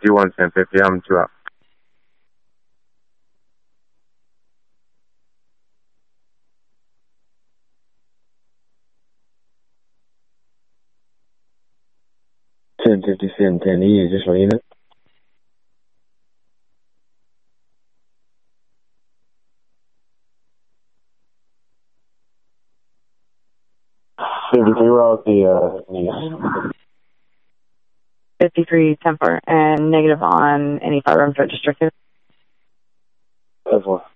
51, 1050, I'm 2 out. Ten 10E, is this your unit? The 53 temper and negative on any firearms registered. That's one.